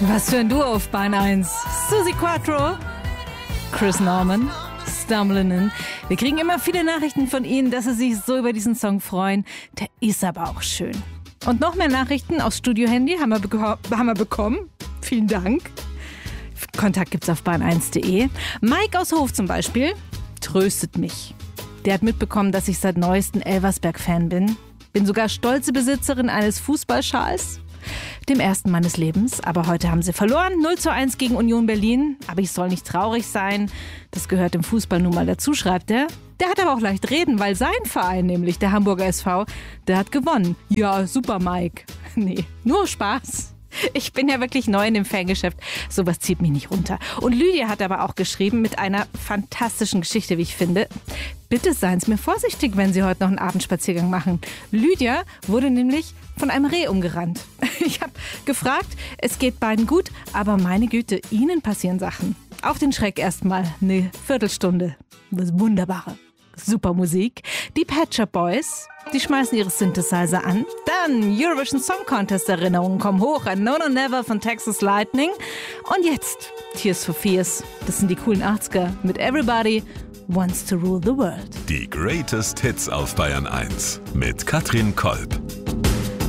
Was für ein Duo auf Bahn 1. Suzi Quatro, Chris Norman, Stumbling In. Wir kriegen immer viele Nachrichten von Ihnen, dass Sie sich so über diesen Song freuen. Der ist aber auch schön. Und noch mehr Nachrichten aufs Studio-Handy haben wir bekommen. Vielen Dank. Kontakt gibt's auf bahn1.de. Mike aus Hof zum Beispiel tröstet mich. Der hat mitbekommen, dass ich seit neuestem Elversberg-Fan bin. Bin sogar stolze Besitzerin eines Fußballschals, dem ersten meines Lebens. Aber heute haben sie verloren, 0:1 gegen Union Berlin. Aber ich soll nicht traurig sein. Das gehört im Fußball nun mal dazu, schreibt er. Der hat aber auch leicht reden, weil sein Verein, nämlich der Hamburger SV, der hat gewonnen. Ja, super, Mike. Nee, nur Spaß. Ich bin ja wirklich neu in dem Fangeschäft. Sowas zieht mich nicht runter. Und Lydia hat aber auch geschrieben mit einer fantastischen Geschichte, wie ich finde. Bitte seien Sie mir vorsichtig, wenn Sie heute noch einen Abendspaziergang machen. Lydia wurde nämlich von einem Reh umgerannt. Ich habe gefragt, es geht beiden gut, aber meine Güte, Ihnen passieren Sachen. Auf den Schreck erstmal eine Viertelstunde. Das Wunderbare. Super Musik. Die Pet Shop Boys, die schmeißen ihre Synthesizer an. Dann Eurovision Song Contest Erinnerungen kommen hoch. Ein No No Never von Texas Lightning. Und jetzt Tears for Fears. Das sind die coolen 80er mit Everybody Wants to Rule the World. Die Greatest Hits auf Bayern 1 mit Katrin Kolb.